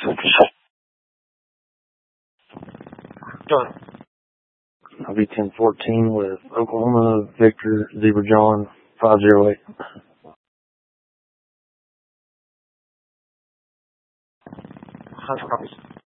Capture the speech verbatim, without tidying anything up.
Done. I'll be ten fourteen with Oklahoma, Victor, Zebra John, five zero eight. one hundred copies.